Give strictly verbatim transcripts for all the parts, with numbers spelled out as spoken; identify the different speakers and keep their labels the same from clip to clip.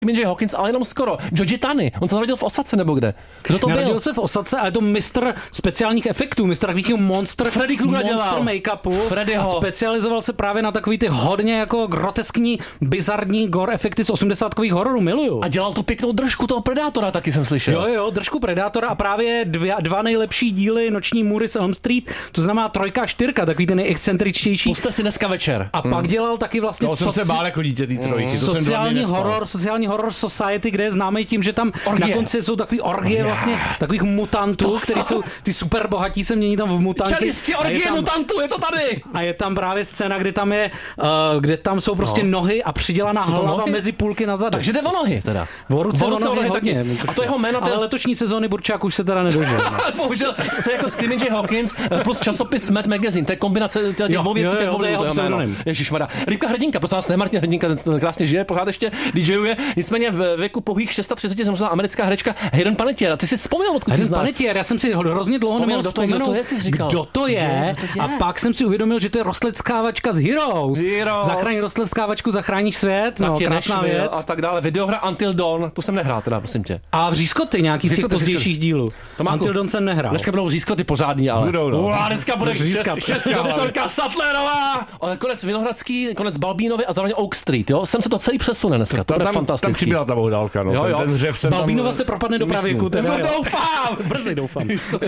Speaker 1: J. Hawkins, ale jenom skoro. George Tany, on se narodil v Osace nebo kde? Kdo to byl?
Speaker 2: Narodil se v Osace, ale je to mistr speciálních efektů, mistr takových monster,
Speaker 1: Freddy Krueger
Speaker 2: monster
Speaker 1: dělal.
Speaker 2: make-upu
Speaker 1: Freddyho.
Speaker 2: a specializoval se právě na takový ty hodně jako groteskní, bizarní gore efekty z osmdesátkových hororů, miluju.
Speaker 1: A dělal tu pěknou držku toho Predátora, taky jsem slyšel.
Speaker 2: Jo, jo, držku Predátora a právě dva, dva nejlepší díly Noční můry z Elm Street, to znamená trojka a čtyřka, takový ten nejexcentričtější.
Speaker 1: Puste si dneska večer.
Speaker 2: A pak dělal taky vlastně
Speaker 3: To jsem se bál jako dítě tý trojky. To jsem
Speaker 2: sociální horor, sociální horor Society, kde je známý tím, že tam
Speaker 1: Orgie.
Speaker 2: na konci jsou takový orgie vlastně takových mutantů, kteří jsou ty super bohatí, se mění tam v mutanty.
Speaker 1: Čelisti
Speaker 2: A je
Speaker 1: orgie
Speaker 2: tam-
Speaker 1: mutantů, je to tady!
Speaker 2: A je tam právě scéna, kde tam je, uh, kde tam jsou prostě
Speaker 1: No.
Speaker 2: nohy a přidělaná
Speaker 1: Jsou to
Speaker 2: hlava
Speaker 1: nohy?
Speaker 2: mezi půlky na zadek.
Speaker 1: Takže jde o nohy teda.
Speaker 2: O ruce,
Speaker 1: O ruce,
Speaker 2: o nohy
Speaker 1: o nohy
Speaker 2: hodně.
Speaker 1: taky. A to jeho jméno, to
Speaker 2: Ale
Speaker 1: je-
Speaker 2: letošní sezóny Burčák už se teda nedožil. no.
Speaker 1: Ale bohužel jste jako Screaming Jay Hawkins plus časopis Mad Magazine, to je kombinace těch
Speaker 2: Jo,
Speaker 1: dvou věcí,
Speaker 2: jo,
Speaker 1: těch
Speaker 2: jo,
Speaker 1: dvou
Speaker 2: to je
Speaker 1: lidí,
Speaker 2: jeho
Speaker 1: jméno.
Speaker 2: pseudonym.
Speaker 1: Ježišmarja. Rybka Hrdinka, prosím vás, ne Martin Hrdinka, ten, ten krásně žije, pořád ještě DJuje, nicméně v věku pouhých třicet šest zemřela americká herečka Hayden Panettiere. Ty jsi vzpomněl, odkud ty
Speaker 2: Hayden
Speaker 1: znáš?
Speaker 2: Panettiere, já jsem si ho hrozně dlouho
Speaker 1: Vzpomněl,
Speaker 2: nemohl
Speaker 1: kdo to je, kdo
Speaker 2: vzpomenout,
Speaker 1: to je, jsi říkal.
Speaker 2: kdo to je,
Speaker 1: Je, kdo to je?
Speaker 2: a pak jsem si uvědomil, že to je rostleckávačka z Heroes.
Speaker 1: Heroes.
Speaker 2: Zachraň rostleckávačku, zachráníš svět, no,
Speaker 1: Taky
Speaker 2: krásná
Speaker 1: Nashville
Speaker 2: věc.
Speaker 1: a tak dále. Videohra Until Dawn, to jsem nehrál teda, prosím tě.
Speaker 2: A vřízkoty nějaký z těch
Speaker 1: Vřízkoty,
Speaker 2: pozdějších
Speaker 1: vřízkoty.
Speaker 2: dílů.
Speaker 1: Tomáku,
Speaker 2: Until Dawn jsem nehrál.
Speaker 1: Dneska budou řízkoty pořádný, ale.
Speaker 3: Budou, no.
Speaker 1: Ua, dneska bude
Speaker 2: Řízkat.
Speaker 1: šest- doktorka Sattlerová. Ale konec Vinohradský, konec Balbínovy a zároveň Oak Street, jo? Sem se to celý přesune dneska, to,
Speaker 3: To,
Speaker 1: bude
Speaker 3: tam, tam
Speaker 1: fantastický.
Speaker 3: přibyla ta bohdálka, no.
Speaker 1: Jo,
Speaker 3: Ten,
Speaker 1: jo.
Speaker 3: ten hřev jsem
Speaker 2: Balbínova
Speaker 3: tam,
Speaker 2: se propadne do
Speaker 3: myslím.
Speaker 2: pravěku. Teda,
Speaker 1: No,
Speaker 2: jo.
Speaker 1: doufám!
Speaker 2: Brzy doufám.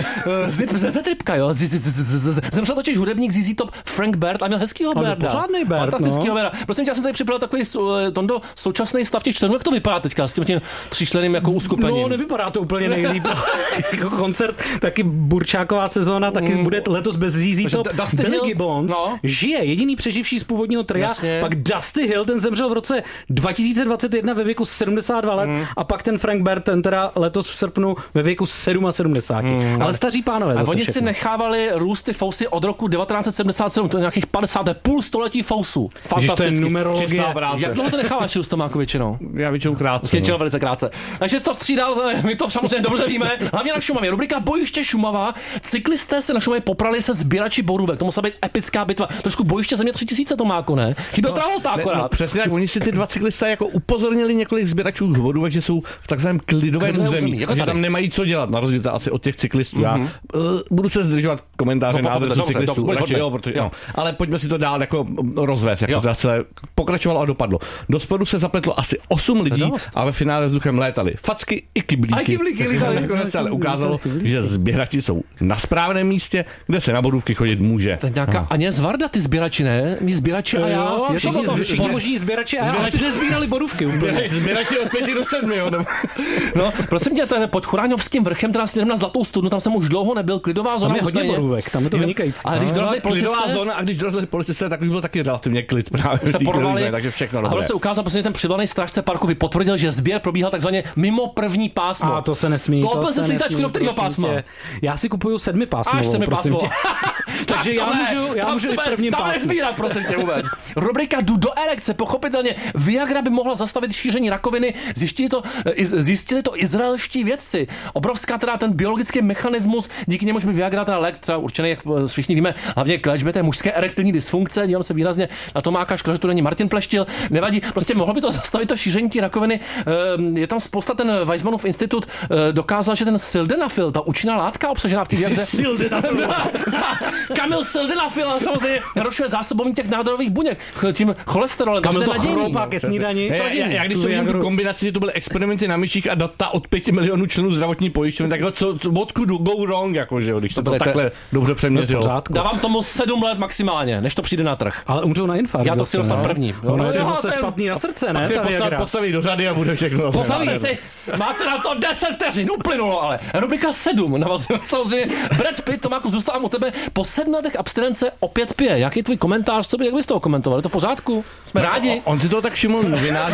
Speaker 1: Zip ze Zetripka, jo? Z- z- z- z- z- Zemřel totiž hudebník Z Z Top Frank Baird a měl hezkýho
Speaker 2: Ale
Speaker 1: Bairda.
Speaker 2: pořádnej Baird,
Speaker 1: Fantastickýho
Speaker 2: no.
Speaker 1: Bairda. Prosím tě, já jsem tady připravil takový uh, Tondo, současný stav těch členů. Jak to vypadá teďka s tím, tím tříčlenným jako uskupením?
Speaker 2: No, nevypadá to úplně nejlíp. Jako koncert, taky Burčáková sezóna, taky bude letos bez Z Z
Speaker 1: Takže
Speaker 2: Top.
Speaker 1: Dusty
Speaker 2: Billy
Speaker 1: Hill,
Speaker 2: Gibbons
Speaker 1: no.
Speaker 2: žije, jediný přeživší z původního tria.
Speaker 1: Jasně.
Speaker 2: Pak Dusty Hill, ten zemřel v roce dva tisíce dvacet jedna ve věku sedmdesát dva let
Speaker 1: Mm.
Speaker 2: a pak ten Frank Baird, ten teda letos v srpnu ve věku sedmdesát sedm. Mm. Ale staří pánové
Speaker 1: A
Speaker 2: zase
Speaker 1: oni
Speaker 2: všechno.
Speaker 1: si nechávali růst ty fousy od roku devatenáct set sedmdesát sedm, to je nějakých padesát, to je půl století fousů.
Speaker 2: Ježiš, to je
Speaker 1: Fantasticky.
Speaker 2: numerologie.
Speaker 3: Čistá práce.
Speaker 1: Jak dlouho to necháváš růst, Tomáku, většinou?
Speaker 3: Já většinou krátce.
Speaker 1: Většinou
Speaker 3: No.
Speaker 1: velice krátce. Takže jsi to střídal, my to samozřejmě dobře víme, hlavně na Šumavě. Rubrika Bojiště Šumava. Cyklisté se na Šumavě poprali se sběrači borůvek. To musela být epická bitva. Trošku Bojiště země tři tisíce, Tomáku, ne? Chyběl no, Travolta
Speaker 3: Ne,
Speaker 1: akorát.
Speaker 3: no, přesně tak, oni si ty dva cyklisté jako upozornili několik sběračů vodů, že jsou v takzvaném klidovém
Speaker 1: Klidové
Speaker 3: území,
Speaker 1: území, jako
Speaker 3: že
Speaker 1: tady.
Speaker 3: tam nemají co dělat, na rozdíl asi od těch cyklistů. Mm-hmm. Já uh, budu se zdržovat komentáře
Speaker 1: No,
Speaker 3: na adresu
Speaker 1: dobře,
Speaker 3: cyklistů,
Speaker 1: dobře,
Speaker 3: radši,
Speaker 1: dobře.
Speaker 3: jo, protože,
Speaker 1: Jo.
Speaker 3: jo. Ale pojďme si to dál jako rozvést, jak
Speaker 1: Jo.
Speaker 3: to teda celé pokračovalo a dopadlo. Do spodu se zapletlo asi osm lidí
Speaker 1: dost.
Speaker 3: a ve finále vzduchem létali facky i kyblíky.
Speaker 1: A i kyblíky lítali.
Speaker 3: Nakonec ale ukázalo, že sběrači jsou na správném místě, kde se na bodůvky chodit může.
Speaker 1: To je nějaká Aněz Varda, ty sběrači, ne? My sběrači a já.
Speaker 2: Jo,
Speaker 1: Je to
Speaker 2: všichni,
Speaker 1: o tom?
Speaker 2: všichni možní sběrači a já, ale ty nezbírali bodůvky úplně.
Speaker 3: Sběrači od pěti do sedmi, jo. nebo-
Speaker 1: No, prosím tě, to je pod Churáňovským vrchem, teda směrem na Zlatou studnu, tam jsem už dlouho nebyl, klidová zóna.
Speaker 2: Tam je hodně
Speaker 1: Ústejně.
Speaker 2: borůvek, tam je to
Speaker 1: Jo.
Speaker 2: vynikající.
Speaker 1: Ale když
Speaker 3: No,
Speaker 1: dorazili
Speaker 3: klidová
Speaker 1: policisté,
Speaker 3: zóna, a když dorazili policisté, tak už byl taky relativně klid právě v
Speaker 1: se
Speaker 3: té
Speaker 1: porvali,
Speaker 3: kliduze, takže všechno
Speaker 1: a
Speaker 3: dobré.
Speaker 1: ono se ukázal, protože ten přivolaný strážce parku potvrdil, že sběr probíhal takzvaně mimo první pásmo.
Speaker 2: A to se nesmí.
Speaker 1: Koupil
Speaker 2: to
Speaker 1: jsi
Speaker 2: se
Speaker 1: slítačku
Speaker 2: nesmí,
Speaker 1: do kterého
Speaker 2: prosím
Speaker 1: pásma?
Speaker 2: tě. Já si kupuju sedmi pásmovou,
Speaker 1: Až se mi
Speaker 2: prosím
Speaker 1: pásmo.
Speaker 2: tě. Takže
Speaker 1: Tak
Speaker 2: já
Speaker 1: to ne,
Speaker 2: můžu, já
Speaker 1: tam
Speaker 2: můžu i v
Speaker 1: se-
Speaker 2: prvním
Speaker 1: tam
Speaker 2: pásmu.
Speaker 1: nezbírat, prosím tě vůbec. Rubrika Jdu do erekce, pochopitelně. Viagra by mohla zastavit šíření rakoviny, zjistili to, zjistili to izraelští vědci. Obrovská teda ten biologický mechanismus, díky němuž by Viagra teda lék, třeba určený, jak všichni víme, hlavně k léčbě té mužské erektilní dysfunkce, dívám se výrazně na Tomáka, škoda, že to není Martin Pleštil, nevadí, prostě mohlo by to zastavit to šíření té rakoviny. Je tam spousta, ten Weizmannův institut dokázal, že ten sildenafil, ta účinná látka obsažená v té Viagře.
Speaker 2: Sildenafil.
Speaker 1: Kamil Sildenafil samozřejmě narušuje zásobování těch nádorových buněk tím cholesterolem.
Speaker 2: Kamil
Speaker 1: takže
Speaker 2: to
Speaker 1: je nadějný.
Speaker 2: chroupá ke snídani.
Speaker 3: Já, já, já, když to vidím tu kombinaci, že to byly experimenty na myších a data od pěti milionů členů zdravotní pojišťovny, tak jako co, co, what could go wrong, jakože jo, když to, to
Speaker 1: bude-
Speaker 3: takhle dobře přeměřilo.
Speaker 1: Dávám tomu sedm let maximálně, než to přijde na trh.
Speaker 2: Ale umřou na infarkt.
Speaker 1: Já to
Speaker 2: zase,
Speaker 1: chci dostat
Speaker 2: ne?
Speaker 1: první.
Speaker 2: Ono je to
Speaker 1: Jo,
Speaker 2: zase
Speaker 1: ten-
Speaker 2: špatný na srdce, ne?
Speaker 3: Pak si
Speaker 2: ta
Speaker 3: postav,
Speaker 2: Viagra.
Speaker 3: postaví do řady a bude všechno dobře.
Speaker 1: Postavíte si, máte na to deset vteřin, uplynulo ale. Rubrika sedm, navazuje samozřejmě. Brad Pitt, Tomáku, zůstávám u tebe. Po sedmi letech abstinence opět pije. Jaký je tvůj komentář, co by, jak bys toho komentoval? Je to v pořádku? Jsme rádi.
Speaker 3: On si to tak všiml novinář,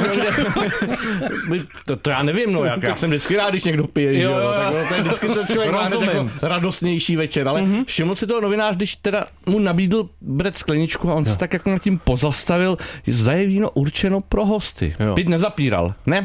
Speaker 3: kde... to, to, já nevím, no, jak, já jsem vždycky rád, když někdo pije, že
Speaker 1: Jo,
Speaker 3: jo,
Speaker 1: jo, jo.
Speaker 3: tak no, to je vždycky to člověk má hned
Speaker 1: Rozumím.
Speaker 3: jako radostnější večer, ale mm-hmm. všiml si toho novinář, když teda mu nabídl Brad skleničku a on se tak jako nad tím pozastavil, že zda je víno určeno pro hosty.
Speaker 1: Jo.
Speaker 3: Pitt nezapíral, ne?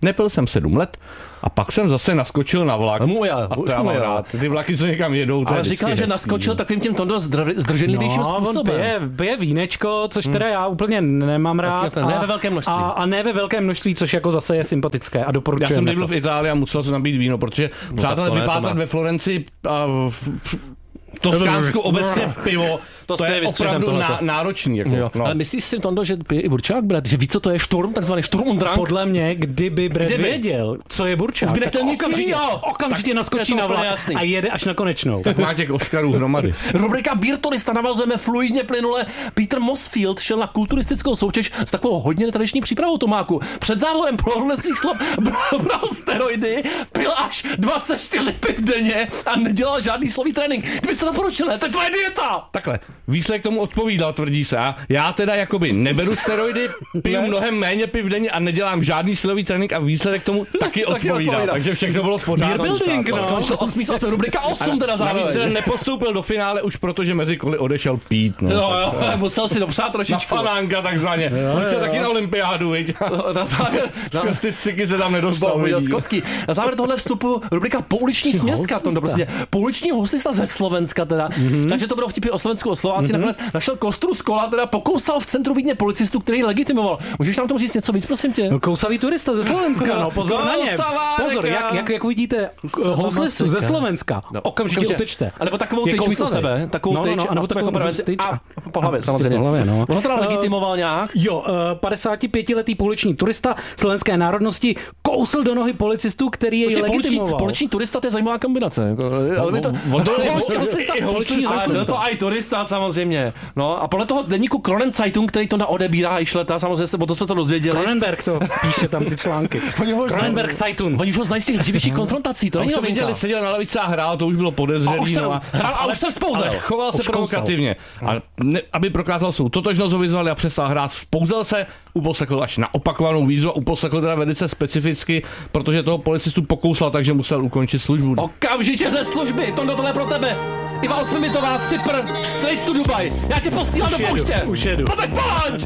Speaker 3: Nepil jsem sedm let a pak jsem zase naskočil na vlak.
Speaker 1: Můj já,
Speaker 3: a to já mám rád. Ty vlaky, co někam jedou, to
Speaker 1: ale
Speaker 3: je
Speaker 1: říkal, že
Speaker 3: hezký.
Speaker 1: naskočil takovým tím Tondo zdr- zdrženlivějším
Speaker 2: No,
Speaker 1: způsobem.
Speaker 2: on pije, pije vínečko, což teda já úplně nemám rád.
Speaker 1: jasné, ne ve velkém množství.
Speaker 2: A, a ne ve velkém množství, což jako zase je sympatické a
Speaker 3: Já
Speaker 2: doporučujeme
Speaker 3: jsem teď byl
Speaker 2: to.
Speaker 3: v Itálii a musel jsem nabít víno, protože přátelé
Speaker 1: to ne, to
Speaker 3: vypátrat
Speaker 1: má.
Speaker 3: ve Florencii a v, v, Toskánsku obecně pivo,
Speaker 1: To
Speaker 3: to,
Speaker 1: jste
Speaker 3: je
Speaker 1: vystřižen
Speaker 3: opravdu
Speaker 1: tohleto.
Speaker 3: ná, náročný. Jako,
Speaker 1: Jo.
Speaker 3: no.
Speaker 1: Ale myslíš si, Tondo, že pije i burčák, brat? Že ví, co to je šturm, takzvaný šturm und drang?
Speaker 2: Podle mě, kdyby Brad
Speaker 1: Kdyby.
Speaker 2: věděl, co je burčák,
Speaker 1: Už by
Speaker 2: tak
Speaker 1: nechtěl nic
Speaker 2: okamžitě,
Speaker 1: jiného.
Speaker 2: okamžitě
Speaker 1: Tak
Speaker 2: naskočí
Speaker 1: je to
Speaker 2: na
Speaker 1: úplně
Speaker 2: vlak
Speaker 1: jasný.
Speaker 2: a jede až na konečnou.
Speaker 3: Má těch Oscarů hromady.
Speaker 1: Rubrika Beer Turista, navazujeme fluidně plynule. Peter Mosfield šel na kulturistickou soutěž s takovou hodně netradiční přípravou, Tomáku. Před závodem plnohodnotných slov bral, bral steroidy, pil až dvacet čtyři piv denně a nedělal žádný slový trénink. Kdybyste to doporučil, ne? To je tvoje dieta!
Speaker 3: Takhle, výsledek tomu odpovídal, tvrdí se. A já teda jakoby neberu steroidy, piju mnohem méně piv denně a nedělám žádný silový trénink a výsledek tomu taky odpovídá.
Speaker 1: odpovídá.
Speaker 3: Takže všechno bylo v pořádku.
Speaker 2: Beer building,
Speaker 3: přátelé.
Speaker 2: no.
Speaker 1: Skončil osmý, osmý, rubrika osm teda
Speaker 3: Navíc teda
Speaker 1: zároveň.
Speaker 3: nepostoupil do finále už protože mezi koly odešel pít. No.
Speaker 1: Jo, jo, musel si dopřát
Speaker 3: Na
Speaker 1: trošičku.
Speaker 3: fanánka takzvaně. On šel taky na olympiádu, viď?
Speaker 1: Na závěr, na,
Speaker 3: Skrz ty střiky se tam nedostal.
Speaker 1: Bohužel
Speaker 3: vidí.
Speaker 1: skotský. Na závěr tohle vstupu rubrika Pouliční směska. To prostě pouliční hostista ze Slovenska teda. Mm-hmm. Takže to bylo vtipy o Slovensku, o Slováci. Mm-hmm. Nakonec našel kostru z kola, teda pokousal v centru Vídně policistu, který legitimoval. Můžeš nám tomu říct něco víc, prosím tě?
Speaker 2: No, kousavý turista ze Slovenska, no pozor na ně.
Speaker 1: Kousavá
Speaker 2: Pozor,
Speaker 1: reka.
Speaker 2: jak, jak, jak vidíte houslistu ze Slovenska, no, okamžitě utečte.
Speaker 1: Alebo takovou
Speaker 2: Je
Speaker 1: tyč místo
Speaker 2: kousavý.
Speaker 1: sebe, takovou
Speaker 2: No, no,
Speaker 1: tyč,
Speaker 2: no,
Speaker 1: a
Speaker 2: anebo
Speaker 1: v takovou
Speaker 2: takovou
Speaker 1: prevenci.
Speaker 2: tyč
Speaker 1: A
Speaker 2: a-
Speaker 1: po hlavě,
Speaker 2: a
Speaker 1: samozřejmě.
Speaker 2: po hlavě, no.
Speaker 1: On ho teda
Speaker 2: Uh,
Speaker 1: legitimoval nějak.
Speaker 2: Jo, uh, padesátipětiletý pouliční turista slovenské národnosti kousl do nohy policistu, který jej
Speaker 1: Prostě pouliční,
Speaker 2: legitimoval.
Speaker 1: pouliční turista, to je zajímavá kombinace. Jako, ale my to,
Speaker 3: on to je-
Speaker 1: pouliční
Speaker 3: on-
Speaker 1: hostista,
Speaker 3: i
Speaker 1: pouliční
Speaker 3: hostista.
Speaker 1: hostista. To aj turista samozřejmě. No a podle toho deníku Kronen Zeitung, který to na odebírá i šleta, samozřejmě se, o to jsme to dozvěděli.
Speaker 2: Cronenberg to píše tam ty články.
Speaker 1: Oni ho
Speaker 2: Cronenberg
Speaker 1: znají-
Speaker 2: Zeitung.
Speaker 1: Oni už ho znají z těch dřívějších konfrontací, to
Speaker 3: A
Speaker 1: není
Speaker 3: už to
Speaker 1: novinka.
Speaker 3: viděli, seděl na lavici a hrál, to už bylo podezřelý.
Speaker 1: A už jsem-
Speaker 3: no
Speaker 1: hrál a už jsem spouzel.
Speaker 3: ale choval se
Speaker 2: Už kousal.
Speaker 3: provokativně. A ne, aby prokázal svou totožnost, ho vyzvali a přestal hrát. Spouzel se, uposlechl až na opakovanou výzvu a uposlechl teda velice specificky, protože toho policistu pokousal, takže musel ukončit službu.
Speaker 1: Okamžitě ze služby, to tohle pro tebe. Iva osmibitová, Cypr, straight to Dubai. Já tě posílám do
Speaker 2: jedu,
Speaker 1: pouště.
Speaker 2: už jedu.
Speaker 1: No tak pojď!